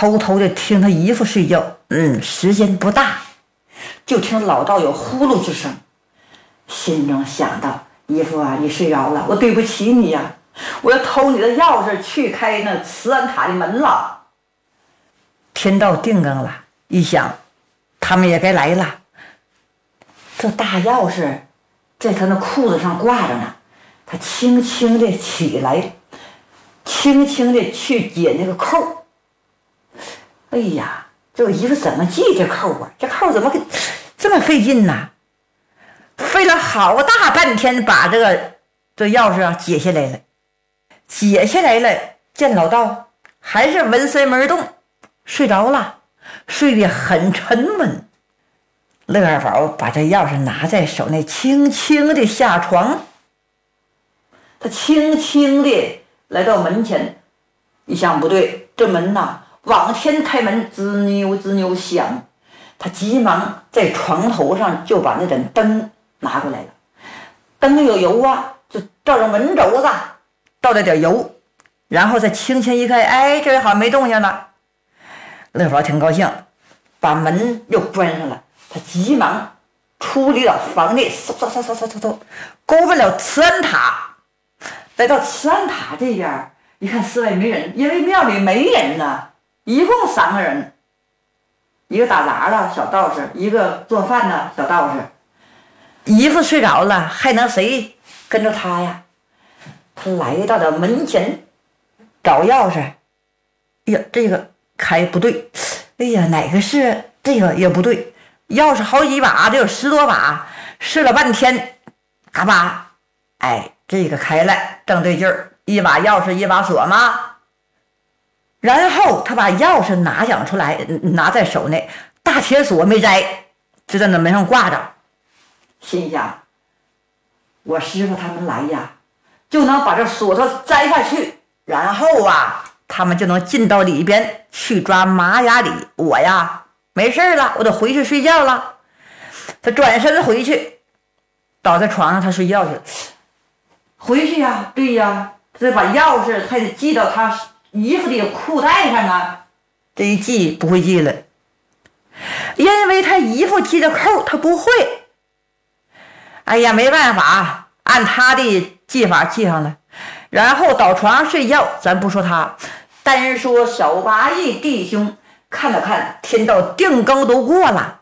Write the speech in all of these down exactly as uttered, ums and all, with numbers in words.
偷偷的听他姨父睡觉。嗯，时间不大，就听老道有呼噜之声，心中想到：姨父啊，你睡着了，我对不起你呀、啊，我要偷你的钥匙去开那慈安塔的门了。天到定更了，一想，他们也该来了。这大钥匙在他那裤子上挂着呢，他轻轻的起来，轻轻的去解那个扣。哎呀，这姨夫怎么系这扣啊？这扣怎么这么费劲呢？费了好大半天把这个这钥匙啊解下来了。解下来了，见老道还是纹丝没动，睡着了，睡得很沉稳。乐二宝把这钥匙拿在手内，轻轻的下床。他轻轻的来到门前，一想不对，这门呐往天开门，吱扭吱扭响。他急忙在床头上就把那盏灯拿过来了。灯有油啊，就照着门轴子倒了点油，然后再轻轻一开，哎，这好没动静了。乐宝挺高兴，把门又关上了。他急忙出离了房内，嗖嗖嗖嗖嗖嗖嗖，勾奔了慈安塔。来到慈安塔这边，一看寺外没人，因为庙里没人呢，一共三个人，一个打杂的小道士，一个做饭的小道士。姨夫睡着了，还能谁跟着他呀？他来到了门前找钥匙，哎呀，这个开不对，哎呀，哪个是这个也不对，钥匙好几把，得有十多把，试了半天，嘎巴，哎，这个开了，正对劲儿，一把钥匙一把锁嘛。然后他把钥匙拿想出来，拿在手内，大铁锁没摘，就在那门上挂着。心想，我师傅他们来呀，就能把这锁头摘下去，然后啊，他们就能进到里边去抓马雅里。我呀，没事了，我得回去睡觉了。他转身回去，倒在床上，他睡觉去了。回去呀，对呀，他把钥匙还得系到他衣服的裤带上啊。这一系不会系了，因为他衣服系的扣他不会。哎呀，没办法，按他的系法系上了，然后倒床上睡觉。咱不说他，单说小八义弟兄，看了看天到定更都过了，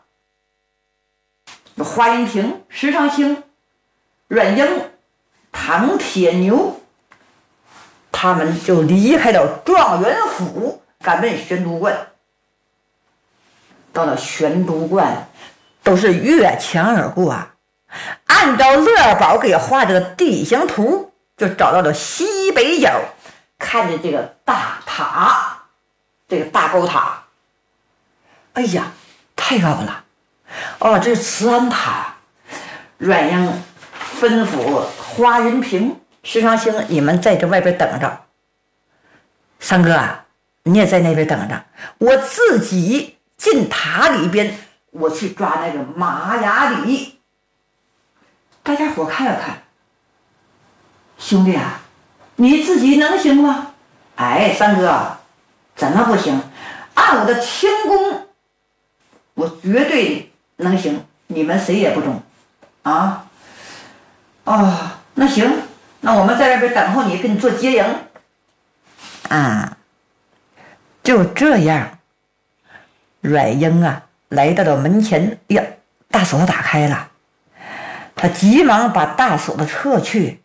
华阴亭、石长青、阮英、唐铁牛，他们就离开了状元府，赶奔玄都观。到了玄都观，都是越墙而过啊。按照乐宝给画这个地形图，就找到了西北角，看见这个大塔，这个大高塔。哎呀，太高了！哦，这是慈安塔。阮英吩咐花云平、石长兴，你们在这外边等着。三哥啊，你也在那边等着，我自己进塔里边，我去抓那个马雅里。大家伙看了看，兄弟啊，你自己能行吗？哎，三哥，怎么不行？按我的轻功，我绝对能行，你们谁也不中啊！哦，那行，那我们在外边等候你，跟你做接应。啊，就这样，阮英啊来到了门前，呀，大锁打开了。他急忙把大锁子撤去。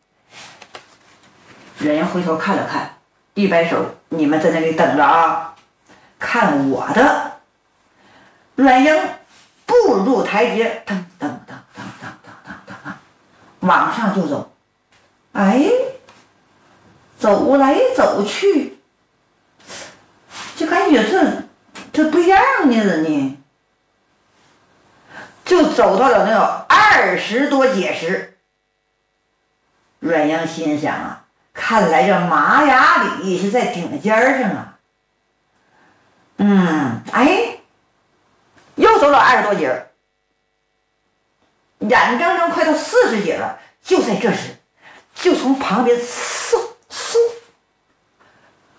阮英回头看了看，一摆手：“你们在那里等着啊，看我的。”阮英步入台阶，噔噔噔噔噔噔噔噔，往上就走。哎，走来走去，就感觉这这不一样呢呢。就走到了那有二十多节时，阮英心想啊，看来这马雅里是在顶尖上啊。嗯，哎，又走了二十多节，眼睁睁快到四十节了。就在这时，就从旁边嗖嗖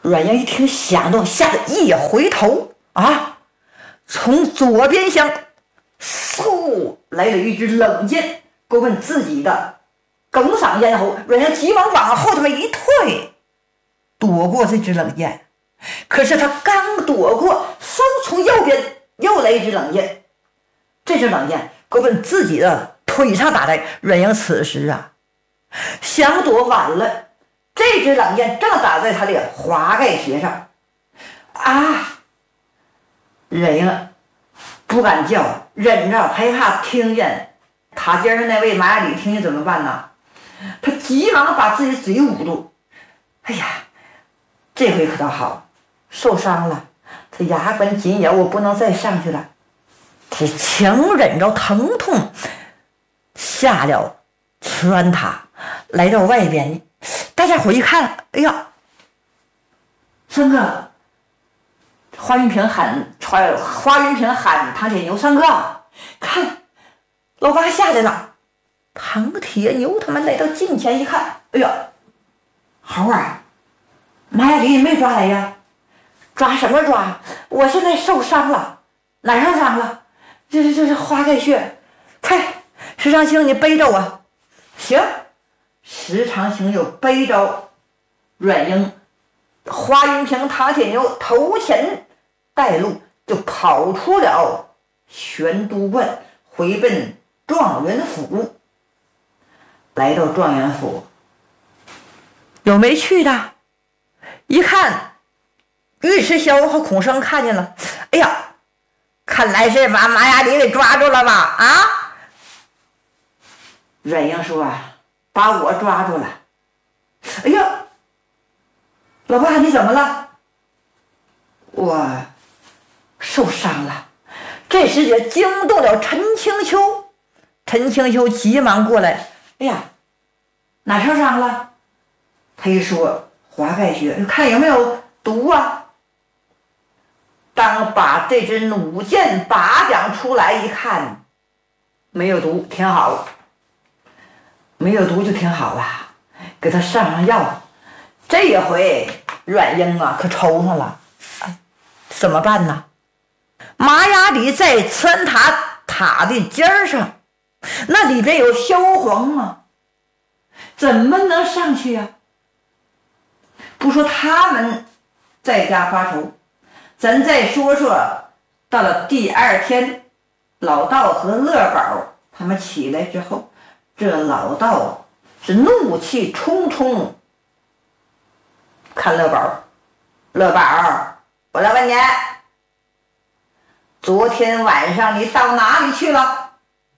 阮英一听响动，吓得一回头啊，从左边厢嗖来了一支冷箭，勾奔自己的哽嗓咽喉。阮英急忙往后头一退，躲过这支冷箭。可是他刚躲过，嗖从右边又来一支冷箭，这支冷箭勾奔自己的腿上打来。阮英此时啊想躲晚了，这支冷箭正打在他的华盖穴上啊！阮英不敢叫，忍着，害怕听见塔尖上那位马雅里听见怎么办呢？他急忙把自己嘴捂住。哎呀，这回可倒好，受伤了，他牙关紧咬，我不能再上去了。他强忍着疼痛下了穿塔，来到外边。大家伙一看，哎呀，三哥，花云平喊传花云平喊唐铁牛，三哥看老八下来了。唐铁牛他们来到近前一看，哎呀，猴啊，马雅里也没抓来呀？抓什么抓？我现在受伤了。哪受伤了？这是这是花盖穴。快，石长兴你背着我。行。石长兴又背着阮英，花云平、唐铁牛头前带路，就跑出了玄都观，回奔状元府。来到状元府，有没去的？一看尉迟萧和孔生看见了，哎呀，看来是把马雅里给抓住了吧？啊！阮英说啊，把我抓住了。哎呀，老爸你怎么了？我受伤了。这时也惊动了陈青秋，陈青秋急忙过来。哎呀，哪受伤了？他一说华盖穴，看有没有毒啊。当把这支弩箭拔将出来一看，没有毒，挺好。没有毒就挺好了，给他上上药。这一回阮英啊可抽上了，哎，怎么办呢？马雅里在穿塔塔的尖上，那里边有萧煌啊，怎么能上去呀、啊？不说他们在家发愁，咱再说说到了第二天，老道和乐宝他们起来之后，这老道是怒气冲冲看乐宝。乐宝，我来问你，昨天晚上你到哪里去了？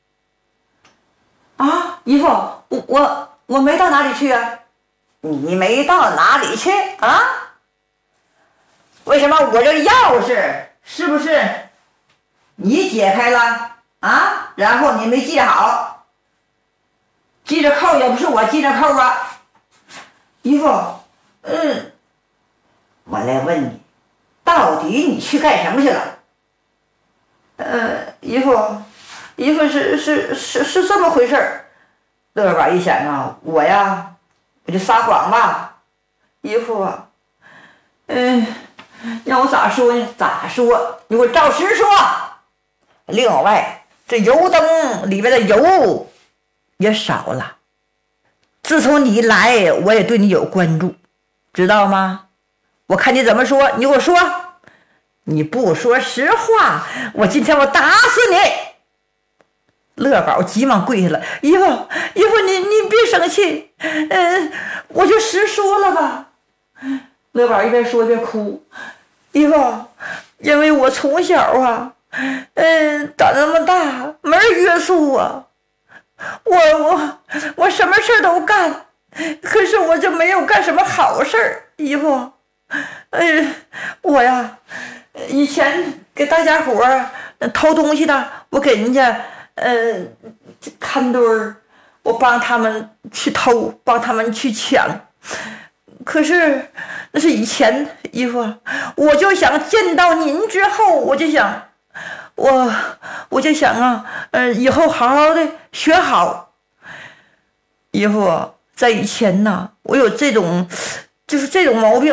啊，姨父，我我我没到哪里去啊。你没到哪里去啊？为什么我这钥匙是不是你解开了啊？然后你没系好，系着扣也不是我系着扣啊。姨父，嗯，我来问你，到底你去干什么去了？呃，姨父，姨父是是是是这么回事儿。乐宝一想啊，我呀，我就撒谎吧。姨父啊，嗯，让我咋说呢？咋说？你给我照实说。另外，这油灯里边的油也少了。自从你来，我也对你有关注，知道吗？我看你怎么说，你给我说。你不说实话，我今天我打死你！乐宝急忙跪下了，姨父，姨父，你你别生气，嗯，我就实说了吧。乐宝一边说一边哭，姨父，因为我从小啊，嗯，长那么大没人约束我，我我我什么事都干，可是我就没有干什么好事，姨父，哎，我呀，以前给大家伙儿偷东西的，我给人家呃看堆儿，我帮他们去偷，帮他们去抢。可是那是以前，姨父，我就想见到您之后，我就想，我我就想啊，呃，以后好好的学好。姨父，在以前呢，我有这种，就是这种毛病，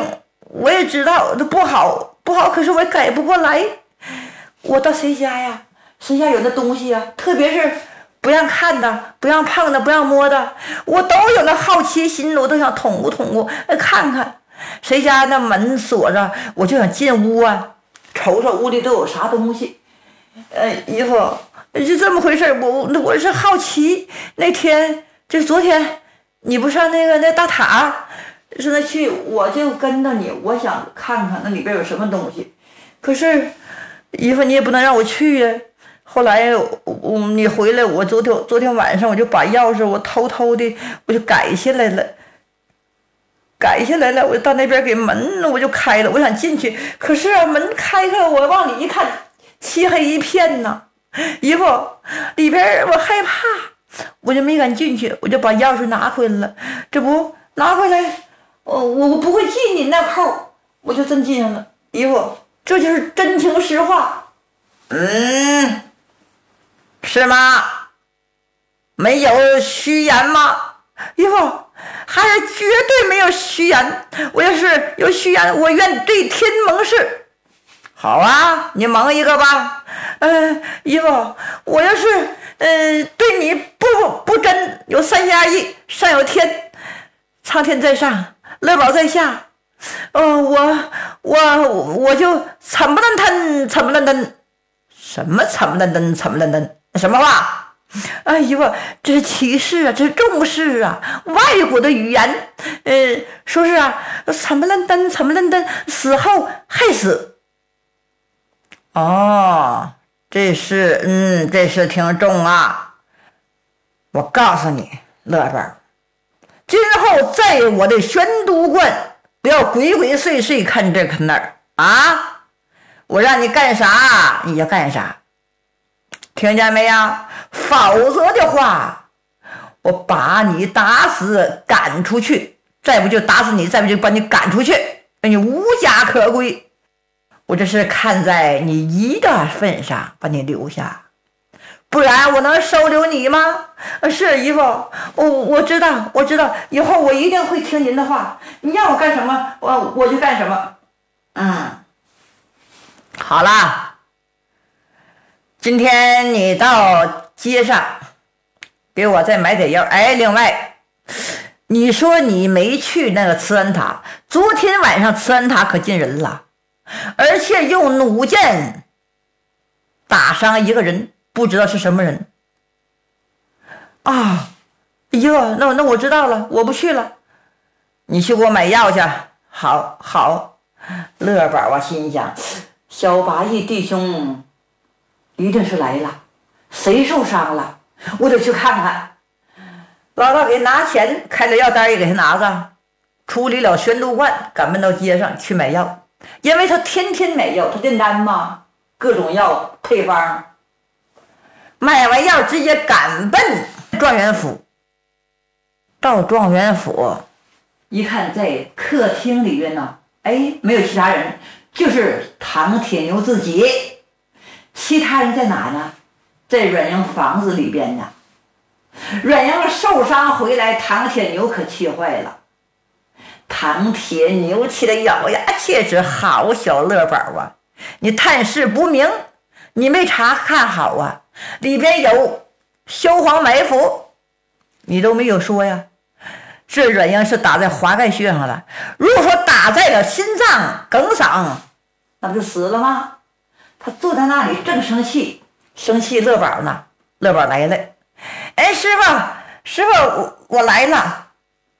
我也知道这不好不好，可是我也改不过来。我到谁家呀？谁家有那东西呀？特别是不让看的、不让碰的、不让摸的，我都有那好奇心，我都想捅咕捅咕，看看谁家那门锁着，我就想进屋啊，瞅瞅屋里都有啥东西。呃，姨夫，是这么回事，我我是好奇。那天就是昨天，你不上那个那大塔，是那去，我就跟着你，我想看看那里边有什么东西。可是姨夫，你也不能让我去呀。后来我你回来，我昨天昨天晚上我就把钥匙我偷偷的我就改下来了，改下来了，我到那边给门我就开了，我想进去，可是啊门开开了，我往里一看，漆黑一片呐，姨夫，里边我害怕，我就没敢进去，我就把钥匙拿回来了，这不拿回来，我我不会进你那扣，我就真进上了，姨夫，这就是真情实话。嗯。是吗？没有虚言吗？姨夫，还是绝对没有虚言。我要是有虚言，我愿对天盟誓。好啊，你蒙一个吧。呃，姨夫，我要是呃对你不不真，有三心二意，上有天，苍天在上，乐宝在下。呃，我我我就惨不烂摊，惨不烂摊。什么惨不烂摊，惨不烂摊？什么话？哎呦，这是歧视啊，这是重视啊！外国的语言，呃，说是啊，惨不烂登，惨不烂登，死后害死。哦，这是，嗯，这是挺重啊。我告诉你，乐宝，今后在我的玄都观，不要鬼鬼祟祟看这看那儿啊！我让你干啥，你就干啥。听见没有？否则的话，我把你打死赶出去，再不就打死你，再不就把你赶出去，让你无家可归。我这是看在你姨的份上把你留下，不然我能收留你吗？是姨夫，我我知道，我知道，以后我一定会听您的话，你让我干什么，我我就干什么。嗯，好啦。今天你到街上给我再买点药。哎，另外你说你没去那个慈恩塔，昨天晚上慈恩塔可进人了，而且用弩箭打伤一个人，不知道是什么人啊。哎呦，那那我知道了，我不去了，你去给我买药去。好好。乐宝啊心想，小八义弟兄一定是来了，谁受伤了，我得去看看。老道给拿钱，开了药单也给他拿着，处理了玄都观，赶奔到街上去买药。因为他天天买药，他订单嘛，各种药配方。买完药直接赶奔状元府。到状元府一看，在客厅里边呢，哎，没有其他人，就是唐铁牛自己。其他人在哪呢？在阮英房子里边呢。阮英受伤回来，唐铁牛可气坏了。唐铁牛气得咬牙切齿：“好小乐宝啊，你探视不明，你没查看好啊，里边有萧煌埋伏，你都没有说呀。这阮英是打在华盖穴上了，如果说打在了心脏梗嗓，那不就死了吗？”他坐在那里正生气，生气乐宝呢。乐宝来了，哎，师傅，师傅，我我来了。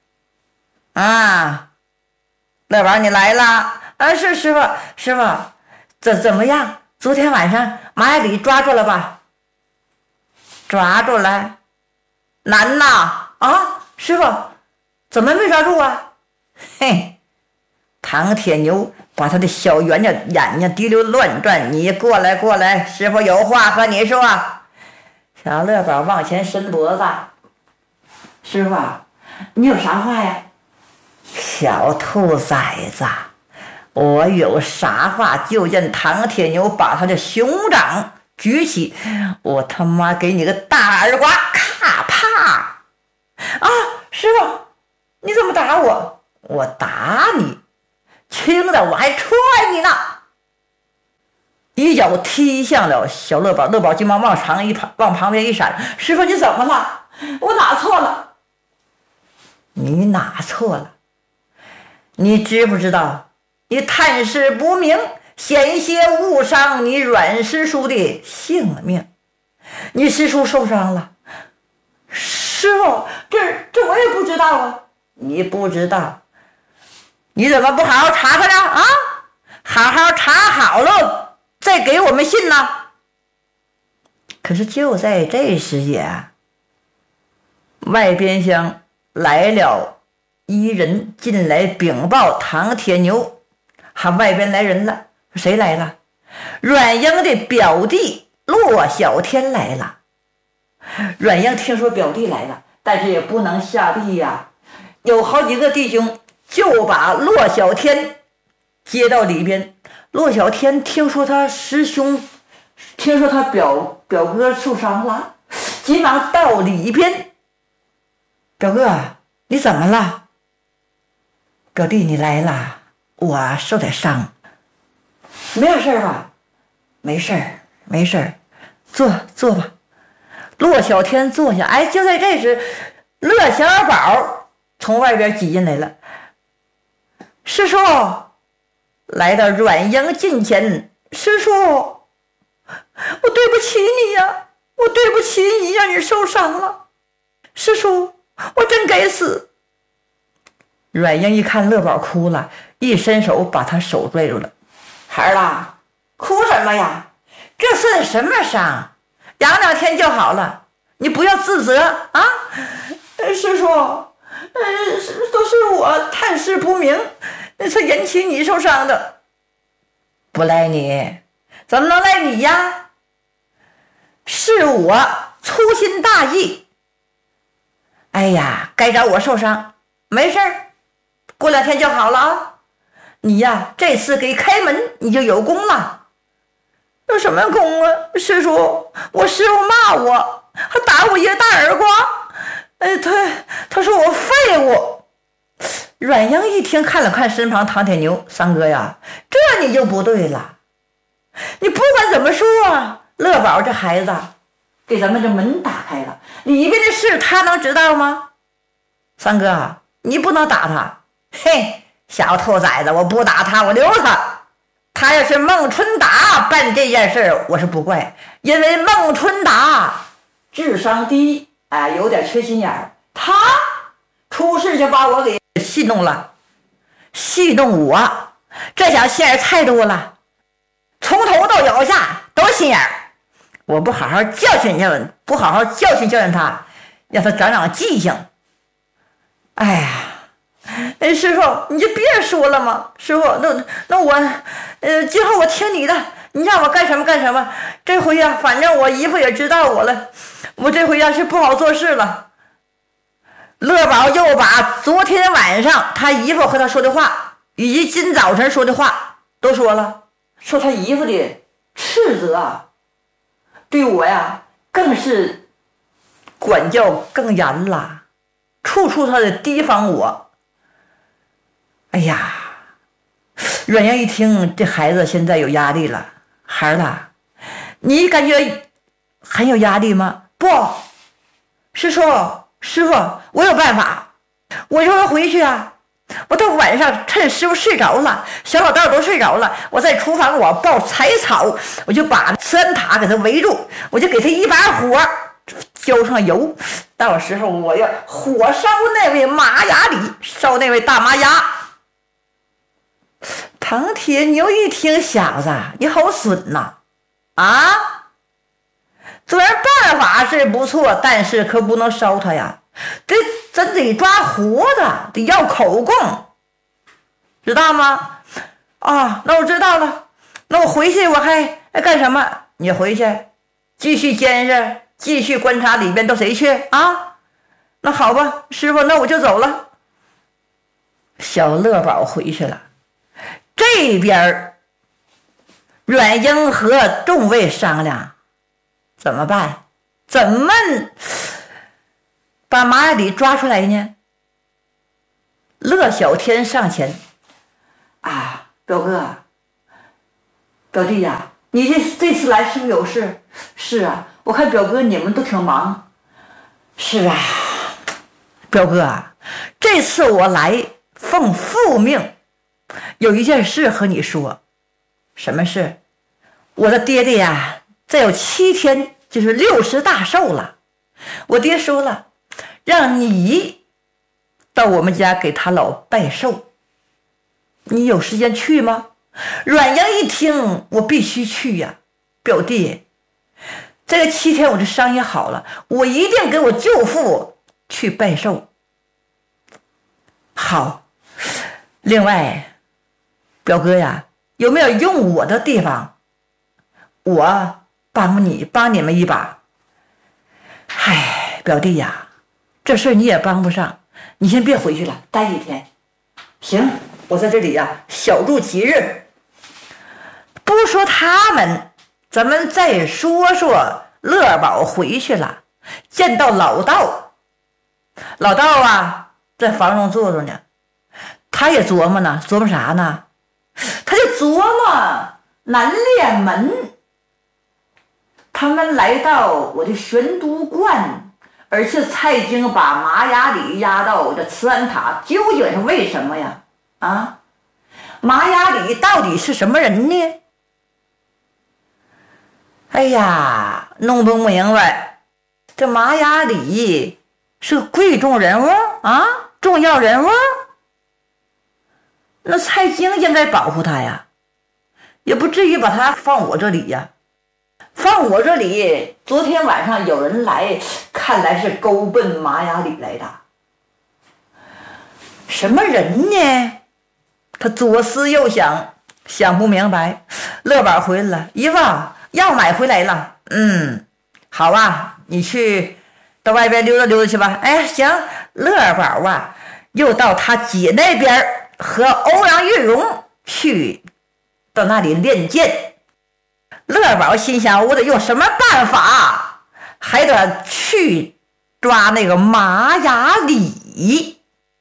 啊，乐宝你来了啊？是师傅，师傅，怎怎么样？昨天晚上马爱礼抓住了吧？抓住了，难呐！啊，师傅，怎么没抓住啊？嘿。唐铁牛把他的小圆的眼睛滴溜乱转，你过来过来，师傅有话和你说。小乐宝往前伸脖子，师傅，你有啥话呀？小兔崽子，我有啥话？就见唐铁牛把他的熊掌举起，我他妈给你个大耳刮，咔啪！啊，师傅，你怎么打我？我打你。 轻的我还踹你呢！一脚踢向了小乐宝，乐宝急忙往长一旁往旁边一闪：“师傅，你怎么了？我哪错了？”你哪错了？你知不知道？你探视不明，险些误伤你阮师叔的性命。你师叔受伤了。师傅，这这我也不知道啊。你不知道，你怎么不好好查查呢？啊，好好查好了再给我们信呢。可是就在这时节啊，外边厢来了一人进来禀报唐铁牛，喊外边来人了。谁来了？阮英的表弟骆小天来了。阮英听说表弟来了，但是也不能下地呀、啊，有好几个弟兄就把骆小天接到里边。骆小天听说他师兄，听说他表表哥受伤了，急忙到里边。表哥，你怎么了？表弟，你来了，我受点伤。没有事吧？没事儿，没事儿，坐坐吧。骆小天坐下，哎，就在这时，乐小宝从外边挤进来了。师叔，来到阮英近前，师叔，我对不起你呀，我对不起你，让你受伤了。师叔，我真该死。阮英一看乐宝哭了，一伸手把他手拽住了。孩儿啦，哭什么呀？这算什么伤？养两天就好了，你不要自责啊！师叔，呃，都是我探视不明，才引起你受伤的。不赖你，怎么能赖你呀？是我粗心大意。哎呀，该找我受伤，没事儿，过两天就好了啊！你呀，这次给开门，你就有功了。有什么功啊？师叔，我师傅骂我，还打我一个大耳光。哎，他他说我废物。阮英一听，看了看身旁唐铁牛，三哥呀，这你就不对了。你不管怎么说啊，乐宝这孩子给咱们这门打开了，里边的事他能知道吗？三哥，你不能打他。嘿，小兔崽子，我不打他，我留他。他要是孟春达办这件事，我是不怪，因为孟春达智商低，哎，有点缺心眼儿。他出事就把我给戏弄了，戏弄我，这小心眼太多了，从头到脚下都心眼儿。我不好好教训教训，不好好教训教训他，让他长长记性。哎呀！哎，师傅，你就别说了嘛！师傅，那那我，呃，今后我听你的，你让我干什么干什么。这回呀、啊，反正我姨父也知道我了，我这回呀、啊、是不好做事了。乐宝又把昨天晚上他姨父和他说的话，以及今早晨说的话都说了，说他姨父的斥责啊，对我呀更是管教更严了，处处他得提防我。哎呀，阮英一听，这孩子现在有压力了。孩儿啦，你感觉很有压力吗？不，师叔，师傅，我有办法。我说回去啊，我到晚上趁师傅睡着了，小老道都睡着了，我在厨房我抱柴草，我就把三塔给他围住，我就给他一把火，浇上油，到时候我要火烧那位马牙里，烧那位大麻牙。唐铁牛一听，小子，你好损呐！啊，虽然办法是不错，但是可不能烧他呀，这咱得抓活的，得要口供，知道吗？啊，那我知道了，那我回去我还还干什么？你回去继续监视，继续观察里边都谁去啊？那好吧，师傅，那我就走了。小乐宝回去了。这边阮英和众位商量怎么办，怎么把马里抓出来呢？乐小天上前， 啊，表哥，表弟呀、啊，你这这次来是不是有事？是啊，我看表哥你们都挺忙。是啊，表哥啊，这次我来奉父命，有一件事和你说。什么事？我的爹爹呀、啊，再有七天就是六十大寿了。我爹说了，让你到我们家给他老拜寿。你有时间去吗？阮阳一听，我必须去呀，表弟，这个七天我就商议好了，我一定给我舅父去拜寿。好，另外，表哥呀，有没有用我的地方？我帮你帮你们一把。唉，表弟呀，这事你也帮不上，你先别回去了，待几天。行，我在这里呀，小住几日。不说他们，咱们再说说乐宝回去了，见到老道。老道啊，在房中坐着呢，他也琢磨呢，琢磨啥呢？他就琢磨南烈门。他们来到我的玄都观，而且蔡京把马雅里押到我的慈安塔，究竟是为什么呀？啊，马雅里到底是什么人呢？哎呀，弄不明白，这马雅里是个贵重人物啊，重要人物。那蔡京应该保护他呀，也不至于把他放我这里呀。放我这里，昨天晚上有人来，看来是勾奔马雅里来的。什么人呢？他左思右想，想不明白。乐宝回来了，姨夫药买回来了。嗯，好啊，你去到外边溜达溜达去吧。哎，行。乐宝啊，又到他姐那边和欧阳玉荣去，到那里练剑。乐宝心想，我得用什么办法，还得去抓那个马雅里。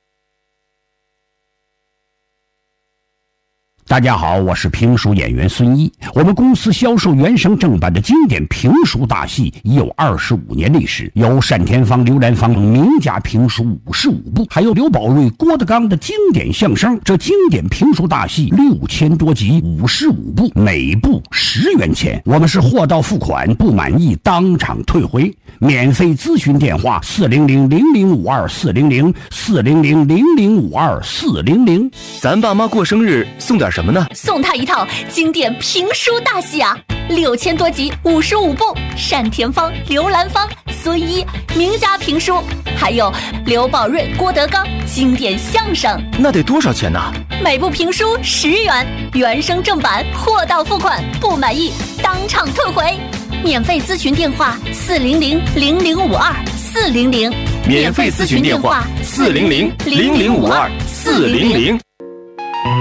大家好，我是评书演员孙一。我们公司销售原声正版的经典评书大戏已有二十五年历史，有单田芳、刘兰芳名家评书五十五部，还有刘宝瑞、郭德纲的经典相声。这经典评书大戏六千多集，五十五部，每部十元钱。我们是货到付款，不满意当场退回。免费咨询电话：四零零零零五二四零零四零零零零五二四零零。 咱爸妈过生日送点什么呢？ 送他一套经典评书大戏啊，六千多集，五十五部，单田芳、刘兰芳、孙一名家评书，还有刘宝瑞、郭德纲经典相声。 那得多少钱呢？ 每部评书十元，原声正版，货到付款，不满意当场退回。免费咨询电话：四零零零零五二四零零。 免费咨询电话：四零零零零五二四零零。